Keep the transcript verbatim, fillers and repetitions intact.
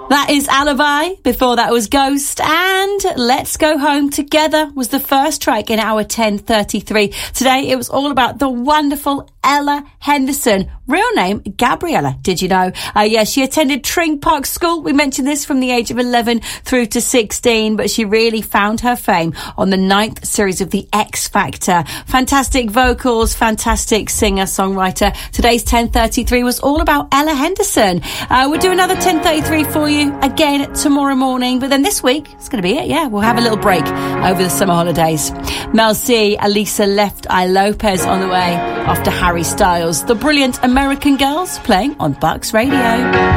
That is Alibi. Before that was Ghost, and Let's Go Home Together was the first track in our ten thirty-three. Today it was all about the wonderful Ella Henderson. Real name, Gabriella, did you know? Uh, yeah, she attended Tring Park School. We mentioned this from the age of eleven through to sixteen, but she really found her fame on the ninth series of The X Factor. Fantastic vocals, fantastic singer-songwriter. Today's ten thirty-three was all about Ella Henderson. Uh, we'll do another ten thirty-three for you again tomorrow morning, but then this week, it's going to be it, yeah. We'll have a little break over the summer holidays. Mel C, Alisa Left Eye Lopez on the way after Harry Styles. The brilliant American Girls playing on Bucks Radio.